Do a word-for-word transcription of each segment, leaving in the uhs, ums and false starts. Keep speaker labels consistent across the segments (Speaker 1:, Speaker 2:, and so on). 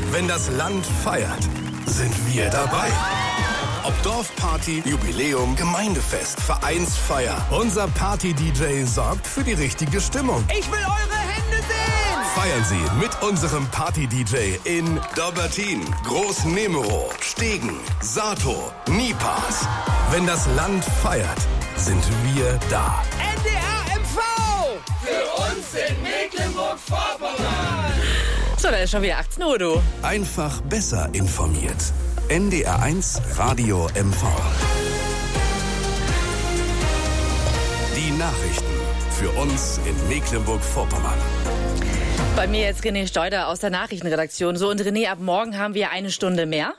Speaker 1: Wenn das Land feiert, sind wir dabei. Ob Dorfparty, Jubiläum, Gemeindefest, Vereinsfeier. Unser Party-D J sorgt für die richtige Stimmung.
Speaker 2: Ich will eure Hände sehen!
Speaker 1: Feiern Sie mit unserem Party-D J in Dobbertin, Groß-Nemero, Stegen, Sato, Nipas. Wenn das Land feiert, sind wir da.
Speaker 2: N D R M V!
Speaker 3: Für uns in Mecklenburg-Vorpommern!
Speaker 4: So, da ist schon wieder achtzehn Uhr, du.
Speaker 1: Einfach besser informiert. N D R eins Radio M V. Die Nachrichten für uns in Mecklenburg-Vorpommern.
Speaker 4: Bei mir jetzt René Steuder aus der Nachrichtenredaktion. So, und René, ab morgen haben wir eine Stunde mehr.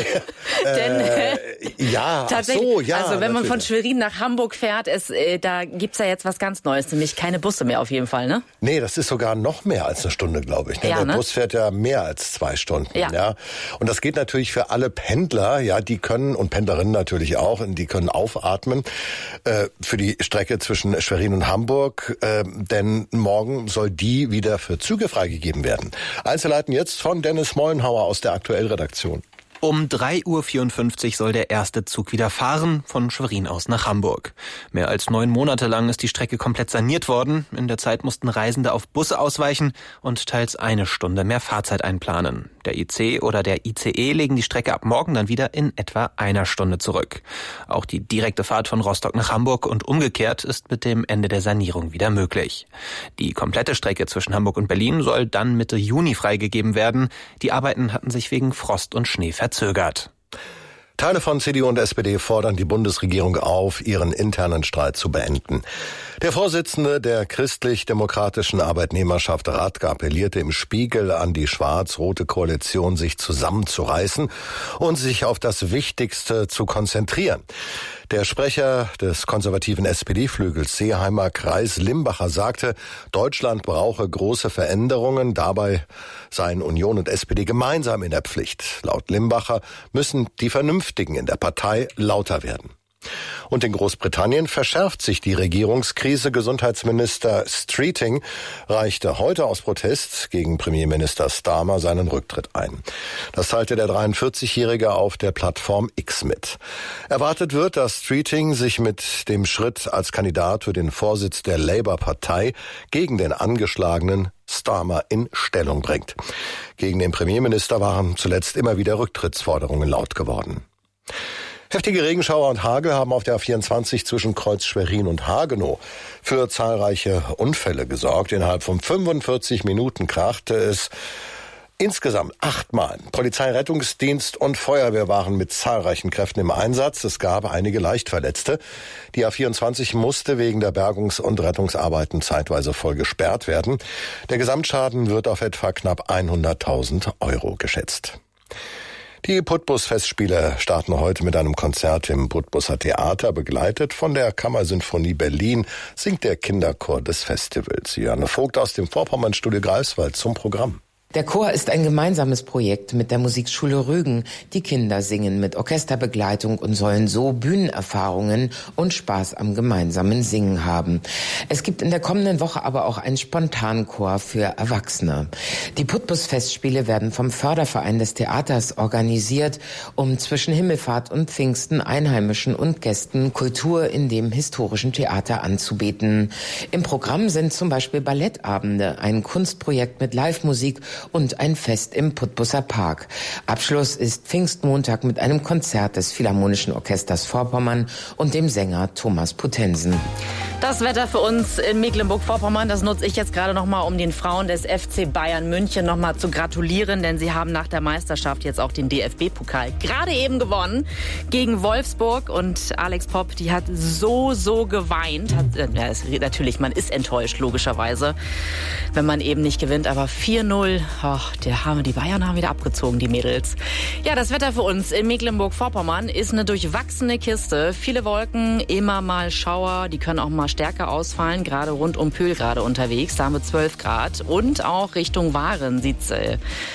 Speaker 4: Denn äh,
Speaker 5: ja,
Speaker 4: tatsächlich,
Speaker 5: ach so, ja,
Speaker 4: also wenn man
Speaker 5: natürlich.
Speaker 4: von Schwerin nach Hamburg fährt, es, äh, da gibt's ja jetzt was ganz Neues, nämlich keine Busse mehr auf jeden Fall, ne?
Speaker 5: Nee, das ist sogar noch mehr als eine Stunde, glaube ich. Ne?
Speaker 4: Ja,
Speaker 5: Der
Speaker 4: ne?
Speaker 5: Bus fährt ja mehr als zwei Stunden.
Speaker 4: Ja.
Speaker 5: ja. Und das geht natürlich für alle Pendler, ja, die können, und Pendlerinnen natürlich auch, die können aufatmen äh, für die Strecke zwischen Schwerin und Hamburg, äh, denn morgen soll die wieder für Züge freigegeben werden. Einzelheiten jetzt von Dennis Mollenhauer aus der Aktuell-Redaktion.
Speaker 6: Um drei Uhr vierundfünfzig soll der erste Zug wieder fahren, von Schwerin aus nach Hamburg. Mehr als neun Monate lang ist die Strecke komplett saniert worden. In der Zeit mussten Reisende auf Busse ausweichen und teils eine Stunde mehr Fahrzeit einplanen. Der I C oder der I C E legen die Strecke ab morgen dann wieder in etwa einer Stunde zurück. Auch die direkte Fahrt von Rostock nach Hamburg und umgekehrt ist mit dem Ende der Sanierung wieder möglich. Die komplette Strecke zwischen Hamburg und Berlin soll dann Mitte Juni freigegeben werden. Die Arbeiten hatten sich wegen Frost und Schnee verzögert.
Speaker 5: Teile von C D U und S P D fordern die Bundesregierung auf, ihren internen Streit zu beenden. Der Vorsitzende der christlich-demokratischen Arbeitnehmerschaft Radke appellierte im Spiegel an die schwarz-rote Koalition, sich zusammenzureißen und sich auf das Wichtigste zu konzentrieren. Der Sprecher des konservativen S P D-Flügels Seeheimer Kreis Limbacher sagte, Deutschland brauche große Veränderungen. Dabei seien Union und S P D gemeinsam in der Pflicht. Laut Limbacher müssen die Vernünftigen in der Partei lauter werden. Und in Großbritannien verschärft sich die Regierungskrise. Gesundheitsminister Streeting reichte heute aus Protest gegen Premierminister Starmer seinen Rücktritt ein. Das teilte der dreiundvierzigjährige auf der Plattform X mit. Erwartet wird, dass Streeting sich mit dem Schritt als Kandidat für den Vorsitz der Labour-Partei gegen den angeschlagenen Starmer in Stellung bringt. Gegen den Premierminister waren zuletzt immer wieder Rücktrittsforderungen laut geworden. Heftige Regenschauer und Hagel haben auf der A vierundzwanzig zwischen Kreuz Schwerin und Hagenow für zahlreiche Unfälle gesorgt. Innerhalb von fünfundvierzig Minuten krachte es insgesamt achtmal. Polizei, Rettungsdienst und Feuerwehr waren mit zahlreichen Kräften im Einsatz. Es gab einige Leichtverletzte. Die A vierundzwanzig musste wegen der Bergungs- und Rettungsarbeiten zeitweise voll gesperrt werden. Der Gesamtschaden wird auf etwa knapp hunderttausend Euro geschätzt. Die Putbus-Festspiele starten heute mit einem Konzert im Putbusser Theater. Begleitet von der Kammersinfonie Berlin singt der Kinderchor des Festivals. Juliane Vogt aus dem Vorpommernstudio Greifswald zum Programm.
Speaker 7: Der Chor ist ein gemeinsames Projekt mit der Musikschule Rügen. Die Kinder singen mit Orchesterbegleitung und sollen so Bühnenerfahrungen und Spaß am gemeinsamen Singen haben. Es gibt in der kommenden Woche aber auch einen Spontanchor für Erwachsene. Die Putbus-Festspiele werden vom Förderverein des Theaters organisiert, um zwischen Himmelfahrt und Pfingsten Einheimischen und Gästen Kultur in dem historischen Theater anzubieten. Im Programm sind zum Beispiel Ballettabende, ein Kunstprojekt mit Live-Musik und ein Fest im Putbusser Park. Abschluss ist Pfingstmontag mit einem Konzert des Philharmonischen Orchesters Vorpommern und dem Sänger Thomas Potensen.
Speaker 4: Das Wetter für uns in Mecklenburg-Vorpommern, das nutze ich jetzt gerade nochmal, um den Frauen des F C Bayern München nochmal zu gratulieren, denn sie haben nach der Meisterschaft jetzt auch den D F B-Pokal gerade eben gewonnen gegen Wolfsburg und Alex Popp, die hat so, so geweint. Hat, ja, ist, natürlich, man ist enttäuscht, logischerweise, wenn man eben nicht gewinnt, aber vier null, ach, der haben, die Bayern haben wieder abgezogen, die Mädels. Ja, das Wetter für uns in Mecklenburg-Vorpommern ist eine durchwachsene Kiste. Viele Wolken, immer mal Schauer, die können auch mal stärker ausfallen, gerade rund um Pöhl gerade unterwegs, da haben wir zwölf Grad und auch Richtung Waren sieht's äh,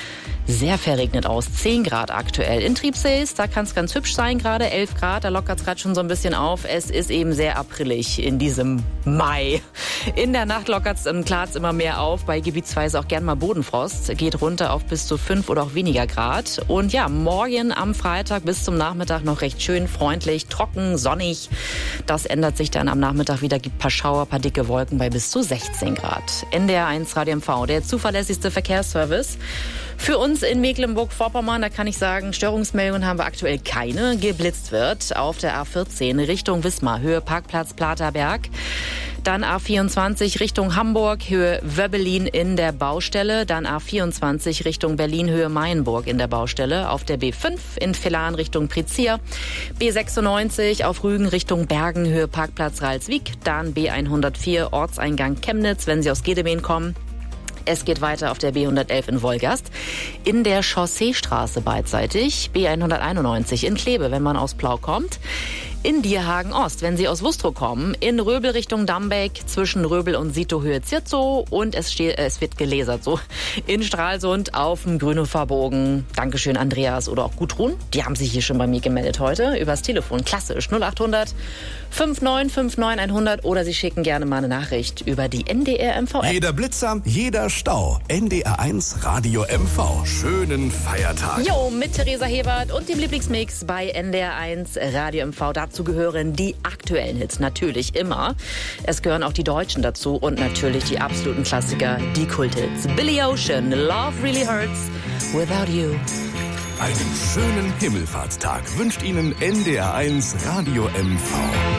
Speaker 4: sehr verregnet aus. zehn Grad aktuell. In Triebsees, da kann es ganz hübsch sein gerade. elf Grad, da lockert es gerade schon so ein bisschen auf. Es ist eben sehr aprillig in diesem Mai. In der Nacht lockert es und klart es immer mehr auf. Bei gebietsweise auch gern mal Bodenfrost. Geht runter auf bis zu fünf oder auch weniger Grad. Und ja, morgen am Freitag bis zum Nachmittag noch recht schön, freundlich, trocken, sonnig. Das ändert sich dann am Nachmittag wieder. Gibt ein paar Schauer, ein paar dicke Wolken bei bis zu sechzehn Grad. N D R eins Radio M V, der zuverlässigste Verkehrsservice. Für uns in Mecklenburg-Vorpommern, da kann ich sagen, Störungsmeldungen haben wir aktuell keine. Geblitzt wird auf der A vierzehn Richtung Wismar, Höhe Parkplatz Platerberg. Dann A vierundzwanzig Richtung Hamburg, Höhe Wöbbelin in der Baustelle. Dann A vierundzwanzig Richtung Berlin, Höhe Mayenburg in der Baustelle. Auf der B fünf in Villaren Richtung Prizier. B sechsundneunzig auf Rügen Richtung Bergen, Höhe Parkplatz Ralswiek. Dann B hundertvier Ortseingang Chemnitz, wenn Sie aus Gedemeen kommen. Es geht weiter auf der B hundertelf in Wolgast, in der Chausseestraße beidseitig, B hunderteinundneunzig in Kleve, wenn man aus Plau kommt, in Dierhagen Ost, wenn Sie aus Wustrow kommen, in Röbel Richtung Dambeck, zwischen Röbel und Sito Höhe Zirzow und es, steht, es wird gelasert so, in Stralsund auf dem Grünhofer-Bogen. Dankeschön Andreas oder auch Gudrun, die haben sich hier schon bei mir gemeldet heute, übers Telefon, klassisch, null achthundert neunundfünfzig neunundfünfzig hundert oder Sie schicken gerne mal eine Nachricht über die N D R M V App.
Speaker 1: Jeder Blitzer, jeder Stau. N D R eins Radio M V. Schönen Feiertag.
Speaker 4: Jo, mit Theresa Hebert und dem Lieblingsmix bei N D R eins Radio M V. Dazu gehören die aktuellen Hits, natürlich immer. Es gehören auch die Deutschen dazu und natürlich die absoluten Klassiker, die Kulthits. Billy Ocean, Love Really Hurts Without You.
Speaker 1: Einen schönen Himmelfahrtstag wünscht Ihnen N D R eins Radio M V.